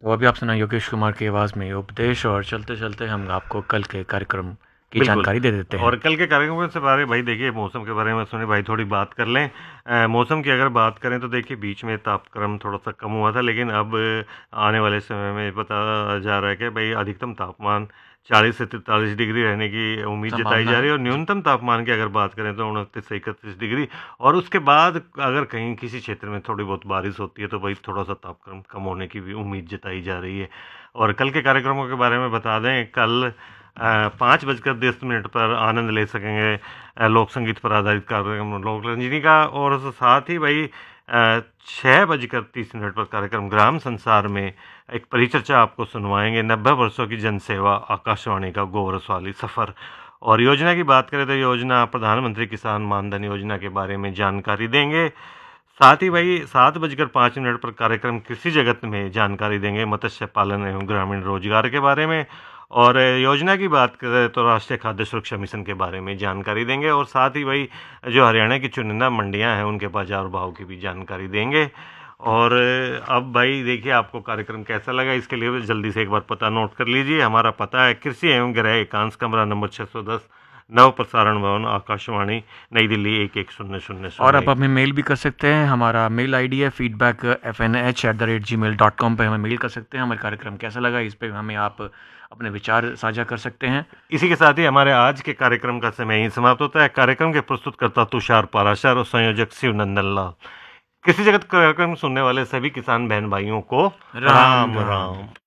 तो अभी आप सुना योगेश कुमार की आवाज़ में उपदेश, और चलते चलते हम आपको कल के कार्यक्रम की बिल्कुल। जानकारी दे देते हैं। और कल के कार्यक्रम से बारे भाई देखिए, मौसम के बारे में सुने भाई, थोड़ी बात कर लें। मौसम की अगर बात करें तो देखिए, बीच में तापक्रम थोड़ा सा कम हुआ था, लेकिन अब आने वाले समय में पता जा रहा है कि भाई अधिकतम तापमान 40 से 43 डिग्री रहने की उम्मीद जताई संभावना जा है रही है, और जी। न्यूनतम तापमान की अगर बात करें तो 29 से 31 डिग्री। और उसके बाद अगर कहीं किसी क्षेत्र में थोड़ी बहुत बारिश होती है तो भाई थोड़ा सा तापक्रम कम होने की भी उम्मीद जताई जा रही है। और कल के कार्यक्रमों के बारे में बता दें, कल 5:10 पर आनंद ले सकेंगे लोक संगीत पर आधारित कार्यक्रम लोक रंजनी का। और साथ ही भाई 6:30 पर कार्यक्रम ग्राम संसार में एक परिचर्चा आपको सुनवाएंगे, 90 वर्षों की जनसेवा, आकाशवाणी का गौरवशाली सफ़र। और योजना की बात करें तो योजना प्रधानमंत्री किसान मानधन योजना के बारे में जानकारी देंगे। साथ ही भाई 7:05 पर कार्यक्रम कृषि जगत में जानकारी देंगे, मत्स्य पालन एवं ग्रामीण रोजगार के बारे में। और योजना की बात करें तो राष्ट्रीय खाद्य सुरक्षा मिशन के बारे में जानकारी देंगे। और साथ ही भाई जो हरियाणा की चुनिंदा मंडियां हैं उनके बाजार भाव की भी जानकारी देंगे। और अब भाई देखिए, आपको कार्यक्रम कैसा लगा इसके लिए जल्दी से एक बार पता नोट कर लीजिए। हमारा पता है कृषि एवं गृह एकांश, कमरा नंबर 610, नव प्रसारण भवन, आकाशवाणी, नई दिल्ली 110000 और आप 1। हमें मेल भी कर सकते हैं। हमारा मेल आईडी है feedback@fnh@gmail.com पे हमें मेल कर सकते हैं। हमारे कार्यक्रम कैसा लगा इस पे हमें आप अपने विचार साझा कर सकते हैं। इसी के साथ ही हमारे आज के कार्यक्रम का समय ही समाप्त होता है। कार्यक्रम के प्रस्तुतकर्ता तुषार पाराशर और संयोजक शिव नंदन लाल। कृषि जगत कार्यक्रम सुनने वाले सभी किसान बहन भाइयों को राम राम राम। राम।